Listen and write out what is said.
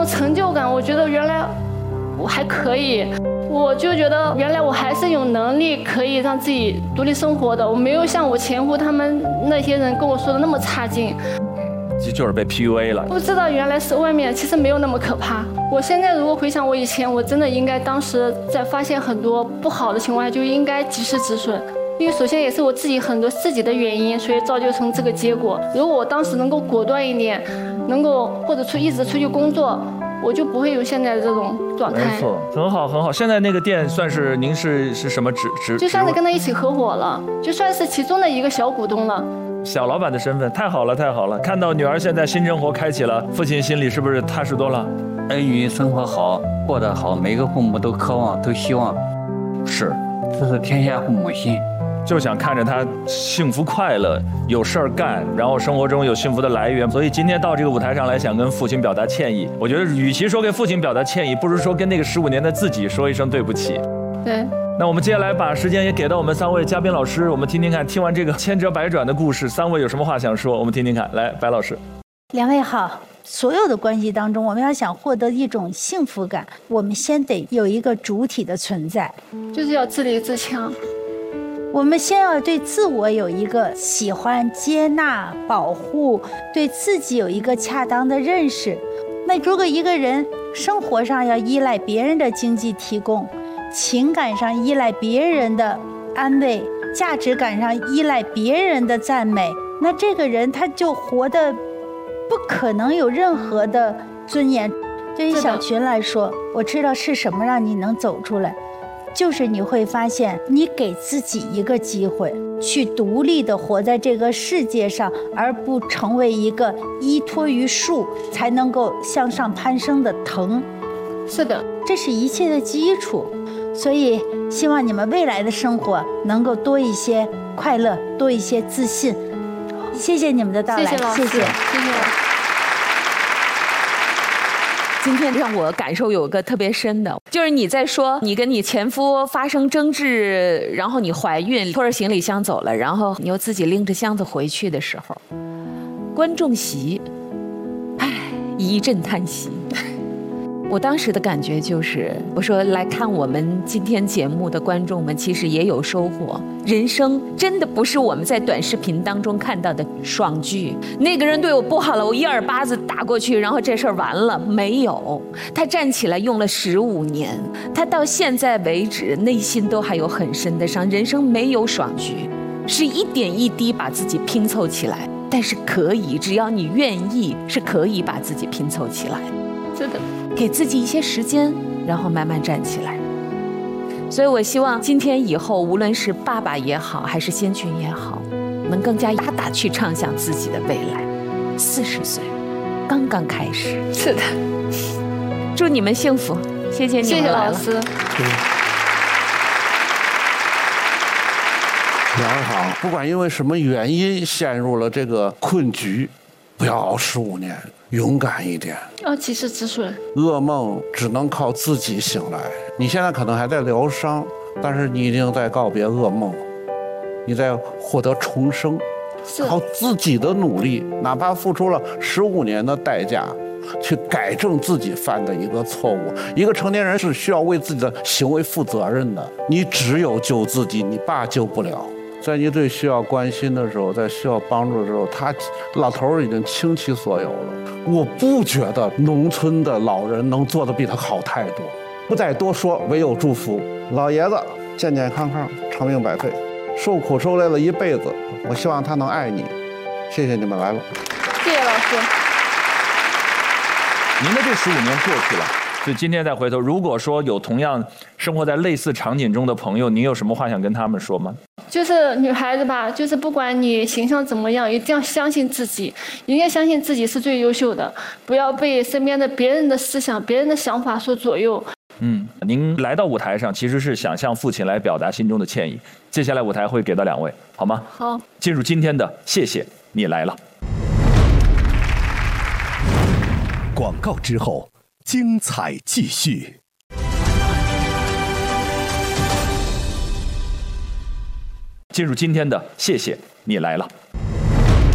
成就感，我觉得原来我还可以，我就觉得原来我还是有能力可以让自己独立生活的，我没有像我前夫他们那些人跟我说的那么差劲。 就是被 PUA 了。 不知道原来是外面其实没有那么可怕。我现在如果回想我以前，我真的应该当时在发现很多不好的情况下就应该及时止损。因为首先也是我自己很多自己的原因，所以造就成这个结果。如果我当时能够果断一点，能够或者一直出去工作，我就不会有现在的这种状态。 没错，很好很好。现在那个店算是您是什么职？ 就算是跟他一起合伙了，就算是其中的一个小股东了。 小老板的身份，太好了太好了！看到女儿现在新生活开启了，父亲心里是不是踏实多了？ 儿女生活好，过得好，每个父母都渴望，都希望， 是， 这是天下父母心。 就想看着他幸福快乐，有事儿干，然后生活中有幸福的来源。所以今天到这个舞台上来，想跟父亲表达歉意。我觉得与其说给父亲表达歉意，不如说跟那个15年的自己说一声对不起。 对。 那我们接下来把时间也给到我们3位嘉宾老师，我们听听看，听完这个千折百转的故事，3位有什么话想说？我们听听看。来，白老师。 2位好。所有的关系当中，我们要想获得一种幸福感，我们先得有一个主体的存在， 就是要自立自强。 我们先要对自我有一个喜欢、接纳、保护，对自己有一个恰当的认识。那如果一个人生活上要依赖别人的经济提供，情感上依赖别人的安慰，价值感上依赖别人的赞美，那这个人他就活得不可能有任何的尊严。对于小群来说，我知道是什么让你能走出来，就是你会发现你给自己一个机会去独立的活在这个世界上，而不成为一个依托于树才能够向上攀升的藤。 是的， 这是一切的基础。所以希望你们未来的生活能够多一些快乐，多一些自信。谢谢你们的到来。 谢谢老师，谢谢。 今天让我感受有个特别深的，就是你在说你跟你前夫发生争执，然后你怀孕，拖着行李箱走了，然后你又自己拎着箱子回去的时候，观众席，一阵叹息。我当时的感觉就是，我说来看我们今天节目的观众们，其实也有收获。人生真的不是我们在短视频当中看到的爽剧。那个人对我不好了，我一耳巴子打过去，然后这事儿完了。没有，他站起来用了15年，他到现在为止内心都还有很深的伤。人生没有爽剧，是一点一滴把自己拼凑起来，但是可以，只要你愿意，是可以把自己拼凑起来。 是的。 给自己一些时间，然后慢慢站起来。所以我希望今天以后，无论是爸爸也好，还是仙群也好，能更加大胆去畅想自己的未来。40岁，刚刚开始。 是的。 祝你们幸福，谢谢你们来了。 谢谢老师。 两位好，不管因为什么原因陷入了这个困局，不要熬15年。勇敢一点， 要及时止损。 噩梦只能靠自己醒来。你现在可能还在疗伤，但是你已经在告别噩梦，你在获得重生。靠自己的努力，哪怕付出了15年的代价，去改正自己犯的一个错误。一个成年人是需要为自己的行为负责任的。你只有救自己，你爸救不了。在你最需要关心的时候，在需要帮助的时候，老头已经倾其所有了。我不觉得农村的老人能做得比他好太多。不再多说，唯有祝福老爷子健健康康，长命百岁，受苦受累了一辈子，我希望他能爱你。谢谢你们来了。 谢谢老师。 您的这15年过去了，所以今天再回头，如果说有同样生活在类似场景中的朋友，您有什么话想跟他们说吗？ 就是女孩子吧，就是不管你形象怎么样，一定要相信自己，一定要相信自己是最优秀的，不要被身边的别人的思想、别人的想法所左右。 您来到舞台上其实是想向父亲来表达心中的歉意，接下来舞台会给到2位，好吗？ 好。 进入今天的谢谢你来了。 广告之后，精彩继续。 进入今天的谢谢你来了。